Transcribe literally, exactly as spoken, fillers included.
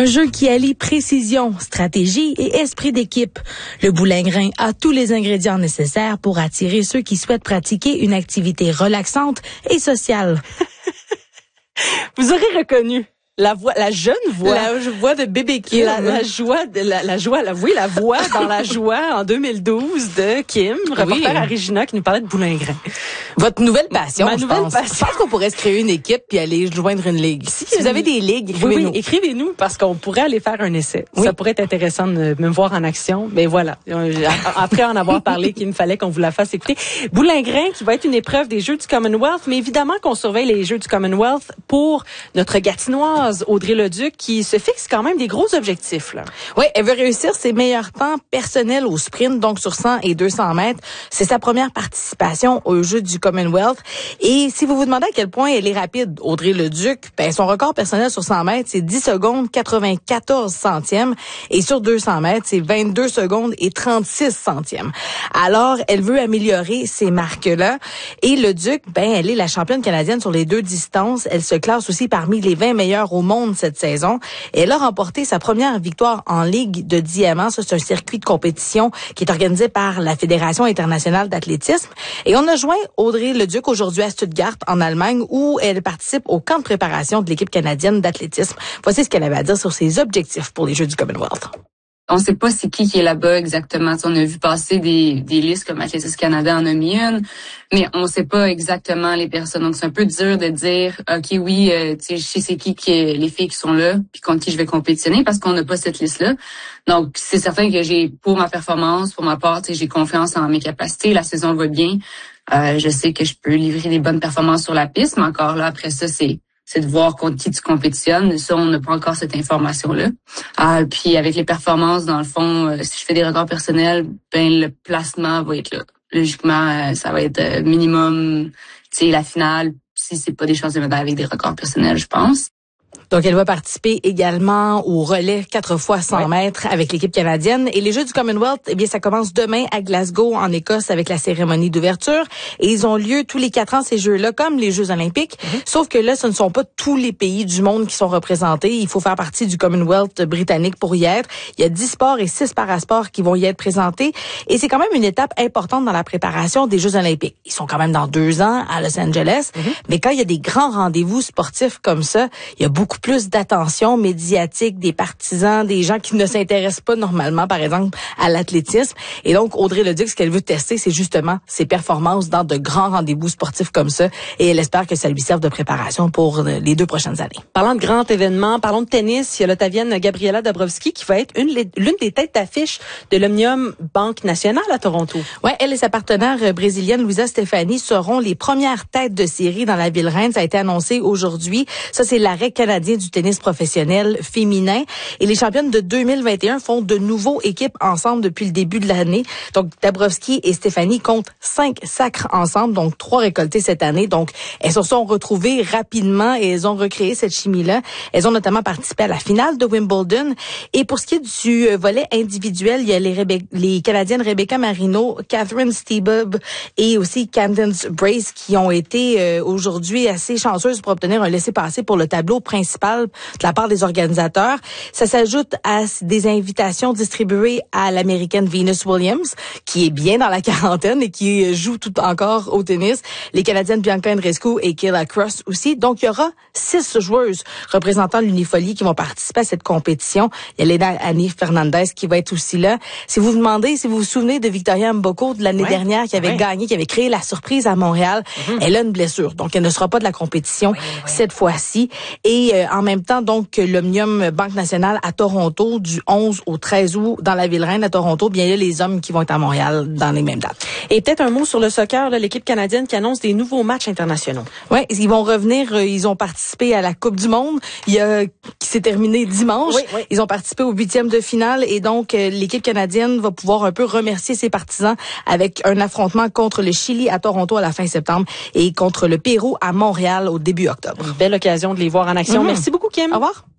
Un jeu qui allie précision, stratégie et esprit d'équipe. Le Boulingrin a tous les ingrédients nécessaires pour attirer ceux qui souhaitent pratiquer une activité relaxante et sociale. Vous aurez reconnu la voix, la jeune voix, la voix de bébé Kim, la, la joie, de, la, la joie, la, oui, la voix dans la joie en deux mille douze de Kim, reporter oui. à Regina qui nous parlait de Boulingrin. Votre nouvelle passion, Ma je nouvelle pense. passion. Je pense qu'on pourrait se créer une équipe puis aller joindre une ligue. Si, si vous avez des ligues, écrivez-nous. Oui, oui, écrivez-nous parce qu'on pourrait aller faire un essai. Oui. Ça pourrait être intéressant de me voir en action. Mais voilà, après en avoir parlé qu'il me fallait qu'on vous la fasse écouter. Boulingrin qui va être une épreuve des Jeux du Commonwealth, mais évidemment qu'on surveille les Jeux du Commonwealth pour notre Gatinoise Audrey Leduc qui se fixe quand même des gros objectifs, là. Oui, elle veut réussir ses meilleurs temps personnels au sprint, donc sur cent et deux cents mètres. C'est sa première participation aux Jeux du Commonwealth. Et si vous vous demandez à quel point elle est rapide, Audrey Leduc, ben, son record personnel sur cent mètres, c'est dix secondes quatre-vingt-quatorze centièmes. Et sur deux cents mètres, c'est vingt-deux secondes et trente-six centièmes. Alors, elle veut améliorer ces marques-là. Et Leduc, ben, elle est la championne canadienne sur les deux distances. Elle se classe aussi parmi les vingt meilleurs au monde cette saison. Et elle a remporté sa première victoire en Ligue de diamants. Ça, c'est un circuit de compétition qui est organisé par la Fédération internationale d'athlétisme. Et on a joint Audrey Leduc aujourd'hui à Stuttgart, en Allemagne, où elle participe au camp de préparation de l'équipe canadienne d'athlétisme. Voici ce qu'elle avait à dire sur ses objectifs pour les Jeux du Commonwealth. On sait pas c'est qui qui est là-bas exactement. T'sais, on a vu passer des, des listes comme Athlétisme Canada en a mis une, mais on sait pas exactement les personnes. Donc c'est un peu dur de dire, ok, oui, euh, je sais c'est qui, qui est, les filles qui sont là, puis contre qui je vais compétitionner, parce qu'on n'a pas cette liste-là. Donc c'est certain que j'ai, pour ma performance, pour ma part, j'ai confiance en mes capacités. La saison va bien. Euh, je sais que je peux livrer des bonnes performances sur la piste, mais encore là, après ça, c'est c'est de voir contre qui tu compétitionnes. Ça, on n'a pas encore cette information-là. Euh, puis avec les performances, dans le fond, euh, si je fais des records personnels, ben le placement va être là. Logiquement, euh, ça va être euh, minimum, tu sais, la finale, si c'est pas des chances de médaille avec des records personnels, je pense. Donc, elle va participer également au relais quatre fois cent ouais. mètres avec l'équipe canadienne. Et les Jeux du Commonwealth, eh bien, ça commence demain à Glasgow, en Écosse, avec la cérémonie d'ouverture. Et ils ont lieu tous les quatre ans, ces Jeux-là, comme les Jeux olympiques. Mm-hmm. Sauf que là, ce ne sont pas tous les pays du monde qui sont représentés. Il faut faire partie du Commonwealth britannique pour y être. Il y a dix sports et six parasports qui vont y être présentés. Et c'est quand même une étape importante dans la préparation des Jeux olympiques. Ils sont quand même dans deux ans à Los Angeles. Mm-hmm. Mais quand il y a des grands rendez-vous sportifs comme ça, il y a beaucoup plus d'attention médiatique des partisans, des gens qui ne s'intéressent pas normalement, par exemple, à l'athlétisme. Et donc, Audrey Leduc, ce qu'elle veut tester, c'est justement ses performances dans de grands rendez-vous sportifs comme ça. Et elle espère que ça lui serve de préparation pour les deux prochaines années. Parlant de grands événements, parlons de tennis. Il y a l'Ottavienne Gabriela Dabrowski qui va être une, l'une des têtes d'affiche de l'Omnium Banque Nationale à Toronto. Ouais, elle et sa partenaire brésilienne Luisa Stefani seront les premières têtes de série dans la ville reine. Ça a été annoncé aujourd'hui. Ça, c'est l'arrêt canadien du tennis professionnel féminin. Et les championnes de deux mille vingt et un font de nouveau équipe ensemble depuis le début de l'année. Donc, Dabrowski et Stefani comptent cinq sacres ensemble, donc trois récoltés cette année. Donc, elles se sont retrouvées rapidement et elles ont recréé cette chimie-là. Elles ont notamment participé à la finale de Wimbledon. Et pour ce qui est du volet individuel, il y a les, Rebe- les Canadiennes Rebecca Marino, Catherine Stebub et aussi Candace Brace qui ont été euh, aujourd'hui assez chanceuses pour obtenir un laissez-passer pour le tableau principal de la part des organisateurs. Ça s'ajoute à des invitations distribuées à l'Américaine Venus Williams, qui est bien dans la quarantaine et qui joue tout encore au tennis. Les Canadiennes Bianca Andreescu et Kayla Cross aussi. Donc, il y aura six joueuses représentant l'Unifolie qui vont participer à cette compétition. Il y a Lena Annie Fernandez qui va être aussi là. Si vous vous demandez, si vous vous souvenez de Victoria Mboko de l'année ouais, dernière qui avait ouais. gagné, qui avait créé la surprise à Montréal, mm-hmm. elle a une blessure. Donc, elle ne sera pas de la compétition ouais, ouais. cette fois-ci. Et euh, en même temps, donc, l'Omnium Banque Nationale à Toronto, du onze au treize août, dans la ville reine à Toronto, bien, il y a les hommes qui vont être à Montréal dans les mêmes dates. Et peut-être un mot sur le soccer, là, l'équipe canadienne qui annonce des nouveaux matchs internationaux. Oui, ils vont revenir, ils ont participé à la Coupe du Monde, il y a, qui s'est terminée dimanche. Oui, oui. Ils ont participé au huitième de finale et donc, l'équipe canadienne va pouvoir un peu remercier ses partisans avec un affrontement contre le Chili à Toronto à la fin septembre et contre le Pérou à Montréal au début octobre. Une belle occasion de les voir en action. Mm-hmm. Merci beaucoup, Kim. Au revoir.